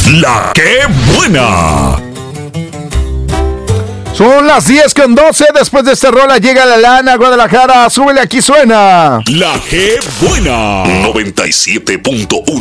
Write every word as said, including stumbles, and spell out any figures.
La que buena. Son las diez con doce. Después de esta rola llega la lana, Guadalajara. Súbele, aquí suena La que buena. noventa y siete punto uno.